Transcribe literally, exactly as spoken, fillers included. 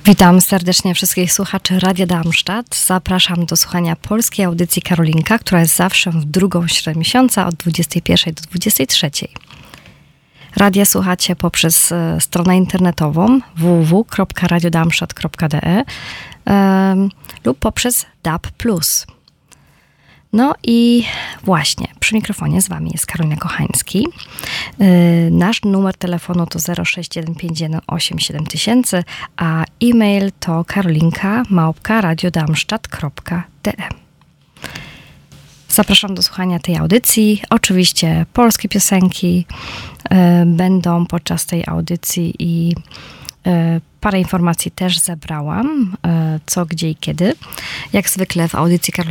Witam serdecznie wszystkich słuchaczy Radia Darmstadt. Zapraszam do słuchania polskiej audycji Karolinka, która jest zawsze w drugą środę miesiąca od dwudziestej pierwszej do dwudziestej trzeciej. Radia słuchacie poprzez stronę internetową w w w kropka radio darmstadt kropka d e um, lub poprzez D A B plus. No i właśnie, przy mikrofonie z wami jest Karolina Kochański. Yy, nasz numer telefonu to zero sześć jeden pięć jeden osiem siedem tysięcy, a e-mail to karolinka małpka radio darmstadt kropka d e. Zapraszam do słuchania tej audycji. Oczywiście polskie piosenki yy, będą podczas tej audycji i yy, parę informacji też zebrałam, yy, co, gdzie i kiedy. Jak zwykle w audycji Karolina